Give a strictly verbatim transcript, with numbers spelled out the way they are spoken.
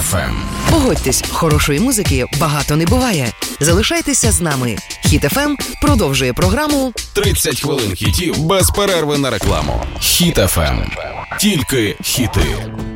еф ем. Погодьтесь, хорошої музики багато не буває. Залишайтеся з нами. Хіт еф ем продовжує програму тридцять хвилин хітів без перерви на рекламу. Хіт еф ем. Тільки хіти.